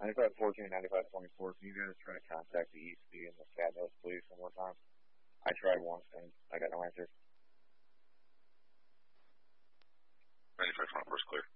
9514-9524. Can you guys try to contact the EC and the Scat Hills Police one more time? I tried once and I got no answer. 9524 is clear.